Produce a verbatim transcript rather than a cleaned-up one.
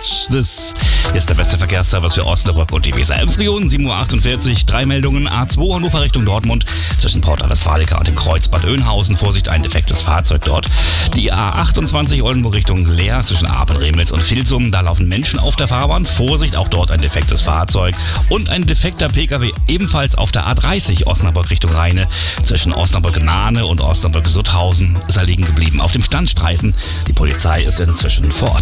Watch This. Hier ist der beste Verkehrsservice für Osnabrück und die Weser-Elbs-Region. sieben Uhr achtundvierzig, drei Meldungen. A zwei Hannover Richtung Dortmund zwischen Porta Westfalica und dem Kreuz Bad Oeynhausen. Vorsicht, ein defektes Fahrzeug dort. Die A achtundzwanzig Oldenburg Richtung Leer zwischen Apen, Remels und Vilsum. Da laufen Menschen auf der Fahrbahn. Vorsicht, auch dort ein defektes Fahrzeug. Und ein defekter Pkw ebenfalls auf der A dreißig Osnabrück Richtung Rheine zwischen Osnabrück-Nahne und Osnabrück-Sutthausen ist er liegen geblieben auf dem Standstreifen. Die Polizei ist inzwischen vor Ort.